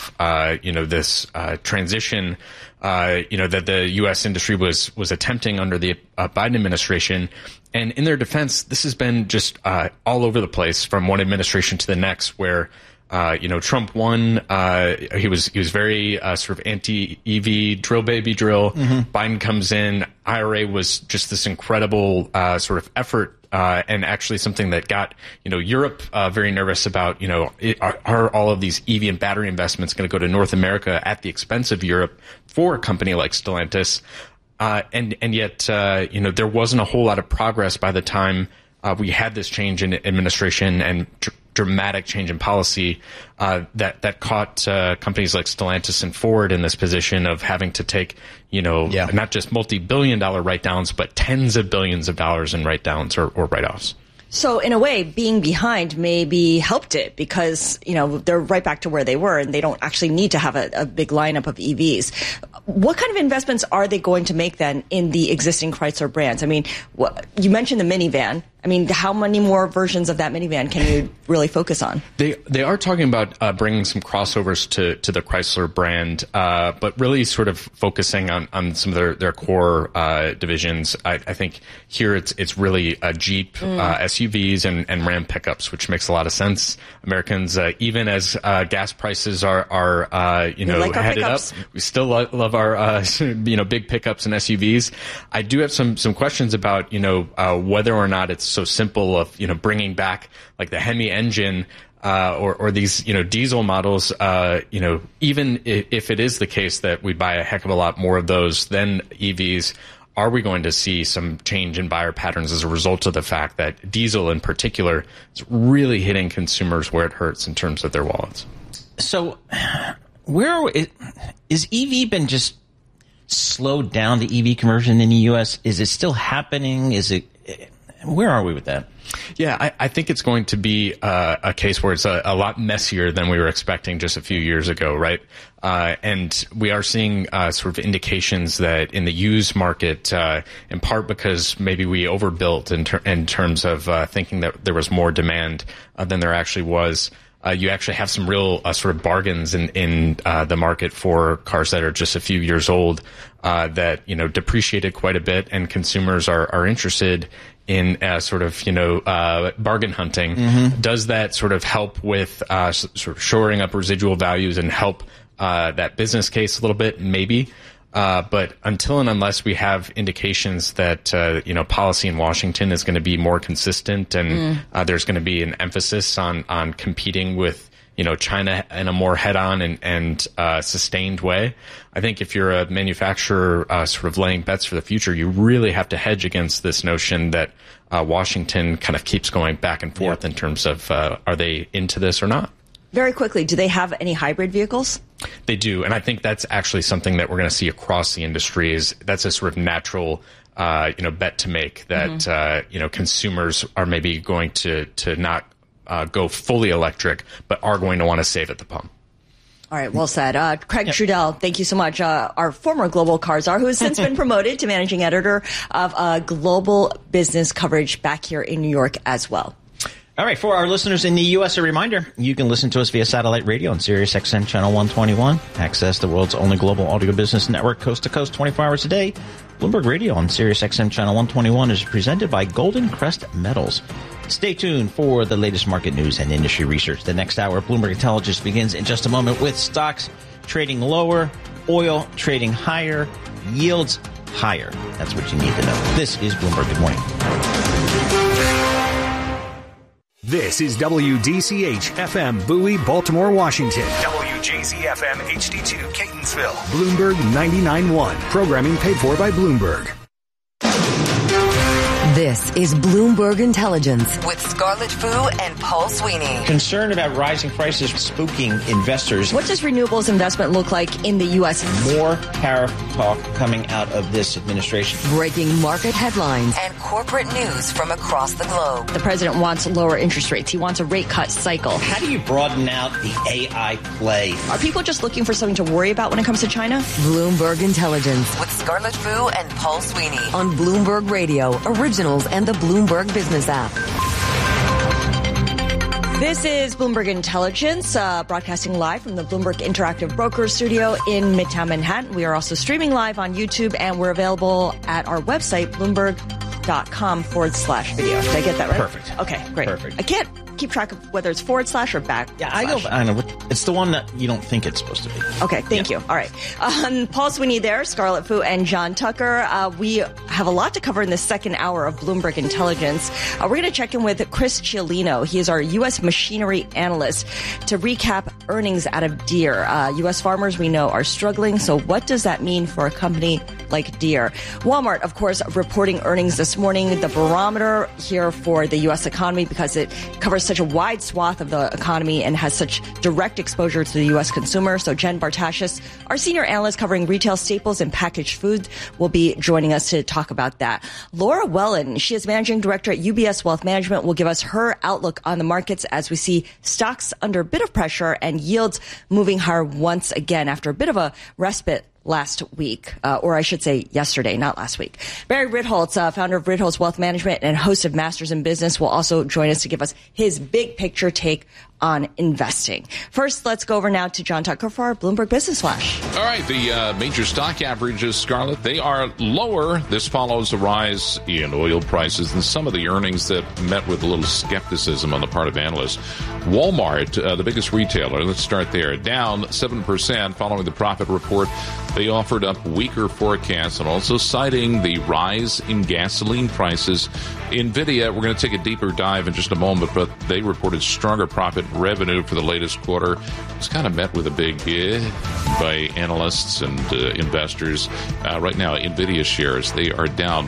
this transition, that the U.S. industry was attempting under the Biden administration. And in their defense, this has been just all over the place from one administration to the next, where Trump won. He was very sort of anti-EV, drill baby drill. Mm-hmm. Biden comes in. IRA was just this incredible sort of effort, and actually something that got Europe very nervous about. Are all of these EV and battery investments going to go to North America at the expense of Europe for a company like Stellantis? And yet there wasn't a whole lot of progress by the time we had this change in administration and dramatic change in policy that caught companies like Stellantis and Ford in this position of having to take, not just multi-billion-dollar write-downs, but tens of billions of dollars in write-downs or write-offs. So in a way, being behind maybe helped it because, they're right back to where they were and they don't actually need to have a big lineup of EVs. What kind of investments are they going to make then in the existing Chrysler brands? I mean, you mentioned the minivan. I mean, how many more versions of that minivan can you really focus on? They are talking about bringing some crossovers to the Chrysler brand, but really sort of focusing on some of their core divisions. I think here it's really Jeep SUVs and Ram pickups, which makes a lot of sense. Americans, even as gas prices are headed up, we still love our big pickups and SUVs. I do have some questions about whether or not it's so simple of bringing back like the Hemi engine or these diesel models. Even if it is the case that we buy a heck of a lot more of those than EVs, are we going to see some change in buyer patterns as a result of the fact that diesel in particular is really hitting consumers where it hurts in terms of their wallets? So is EV been just slowed down, the EV conversion in the U.S.? Is it still happening? Where are we with that? Yeah, I think it's going to be a case where it's a lot messier than we were expecting just a few years ago, right? And we are seeing sort of indications that in the used market, in part because maybe we overbuilt in terms of thinking that there was more demand than there actually was. You actually have some real sort of bargains in the market for cars that are just a few years old that depreciated quite a bit, and consumers are interested in sort of bargain hunting. Mm-hmm. Does that sort of help with sort of shoring up residual values and help that business case a little bit, maybe. But until and unless we have indications that, policy in Washington is going to be more consistent and there's going to be an emphasis on competing with, China in a more head-on and sustained way, I think if you're a manufacturer sort of laying bets for the future, you really have to hedge against this notion that Washington kind of keeps going back and forth in terms of are they into this or not? Very quickly, do they have any hybrid vehicles? They do, and I think that's actually something that we're going to see across the industry. That's a sort of natural, bet to make that consumers are maybe going to not go fully electric, but are going to want to save at the pump. All right, well said. Craig Trudell, thank you so much. Our former Global Car Czar, who has since been promoted to managing editor of Global Business Coverage back here in New York as well. All right, for our listeners in the U.S., a reminder, you can listen to us via satellite radio on Sirius XM Channel 121, access the world's only global audio business network coast to coast 24 hours a day. Bloomberg Radio on Sirius XM Channel 121 is presented by Golden Crest Metals. Stay tuned for the latest market news and industry research. The next hour of Bloomberg Intelligence begins in just a moment with stocks trading lower, oil trading higher, yields higher. That's what you need to know. This is Bloomberg. Good morning. This is WDCH FM Bowie, Baltimore, Washington. WJZ FM HD2 Catonsville. Bloomberg 99.1. Programming paid for by Bloomberg. This is Bloomberg Intelligence with Scarlett Fu and Paul Sweeney. Concern about rising prices spooking investors. What does renewables investment look like in the U.S.? More tariff talk coming out of this administration. Breaking market headlines and corporate news from across the globe. The president wants lower interest rates. He wants a rate cut cycle. How do you broaden out the AI play? Are people just looking for something to worry about when it comes to China? Bloomberg Intelligence with Scarlett Fu and Paul Sweeney on Bloomberg Radio, originals and the Bloomberg Business app. This is Bloomberg Intelligence, broadcasting live from the Bloomberg Interactive Brokers studio in Midtown Manhattan. We are also streaming live on YouTube, and we're available at our website, bloomberg.com/video. Did I get that right? Perfect. Okay, great. Perfect. I can't keep track of whether it's / or back. Yeah, I know. It's the one that you don't think it's supposed to be. Okay, thank you. All right. Paul Sweeney there, Scarlett Fu, and John Tucker. We have a lot to cover in the second hour of Bloomberg Intelligence. We're going to check in with Chris Cialino. He is our U.S. machinery analyst to recap earnings out of Deere. U.S. farmers, we know, are struggling. So what does that mean for a company like Deere? Walmart, of course, reporting earnings this morning. The barometer here for the U.S. economy because it covers such a wide swath of the economy and has such direct exposure to the U.S. consumer. So Jen Bartashis, our senior analyst covering retail staples and packaged food, will be joining us to talk about that. Laura Wellen, she is managing director at UBS Wealth Management, will give us her outlook on the markets as we see stocks under a bit of pressure and yields moving higher once again after a bit of a respite last week, or I should say yesterday, not last week. Barry Ritholtz, founder of Ritholtz Wealth Management and host of Masters in Business, will also join us to give us his big picture take on investing. First, let's go over now to John Tucker for our Bloomberg Business Flash. All right, the major stock averages, Scarlett, they are lower. This follows a rise in oil prices and some of the earnings that met with a little skepticism on the part of analysts. Walmart, the biggest retailer, let's start there, down 7% following the profit report. They offered up weaker forecasts and also citing the rise in gasoline prices. NVIDIA, we're going to take a deeper dive in just a moment, but they reported stronger profit revenue for the latest quarter. It's kind of met with a big by analysts and investors. Right now, NVIDIA shares, they are down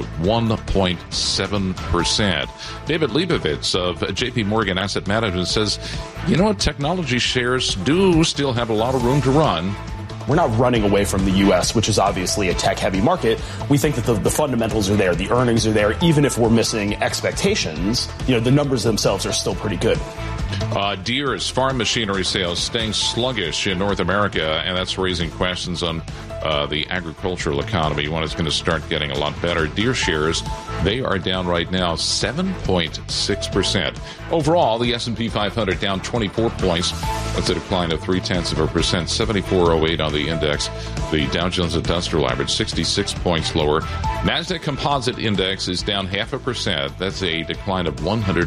1.7%. David Leibovitz of JP Morgan Asset Management says, you know what, technology shares do still have a lot of room to run. We're not running away from the U.S., which is obviously a tech-heavy market. We think that the fundamentals are there, the earnings are there. Even if we're missing expectations, the numbers themselves are still pretty good. Deere's farm machinery sales staying sluggish in North America, and that's raising questions on the agricultural economy when it's going to start getting a lot better. Deere shares, they are down right now 7.6%. Overall, the S&P 500 down 24 points. That's a decline of 0.3%, 7408 on the index. The Dow Jones Industrial Average 66 points lower. Nasdaq Composite Index is down 0.5%. That's a decline of 100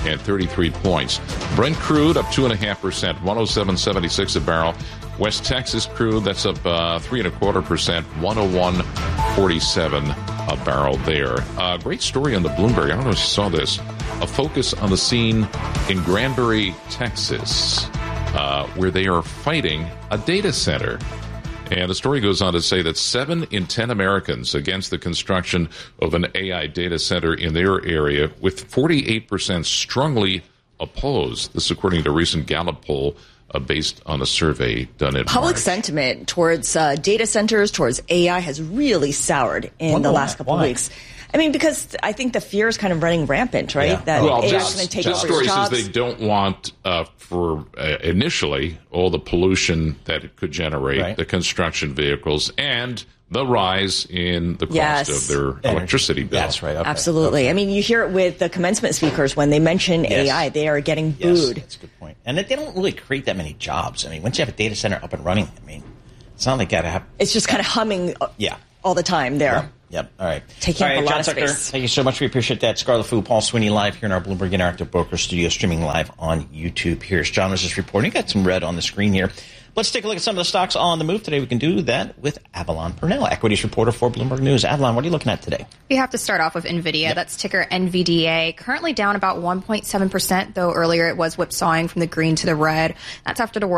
$1,033 points. Brent crude up 2.5%, 107.76 a barrel. West Texas crude, that's up 3.25%, 101.47 a barrel there. Great story on the Bloomberg. I don't know if you saw this. A focus on the scene in Granbury, Texas, where they are fighting a data center. And the story goes on to say that 7 in 10 Americans against the construction of an AI data center in their area, with 48% strongly opposed. This according to a recent Gallup poll based on a survey done in Public March. sentiment towards data centers, towards AI has really soured in the last couple of weeks. I mean, because I think the fear is kind of running rampant, right? Yeah. That well, AI is going to take over story jobs. says they don't want for initially all the pollution that it could generate, the construction vehicles, and the rise in the cost of their electricity bill. That's right. Okay. Absolutely. Okay. I mean, you hear it with the commencement speakers when they mention AI, they are getting booed. That's a good point. And they don't really create that many jobs. I mean, once you have a data center up and running, I mean, it's not like you got to have... It's just kind of humming all the time there. Yep. All right. Taking up a lot John of Tucker, space. thank you so much. We appreciate that. Scarlet Fu, Paul Sweeney live here in our Bloomberg Interactive Broker Studio, streaming live on YouTube. Here's John was just reporting. You got some red on the screen here. Let's take a look at some of the stocks on the move today. We can do that with Avalon Purnell, equities reporter for Bloomberg News. Avalon, what are you looking at today? We have to start off with NVIDIA. That's ticker NVDA. Currently down about 1.7%, though earlier it was whipsawing from the green to the red. That's after the world